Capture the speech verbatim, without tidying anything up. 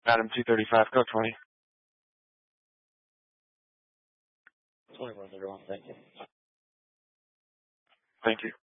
Adam two thirty-five, code twenty. twenty-one thirty-one, thank you. Thank you.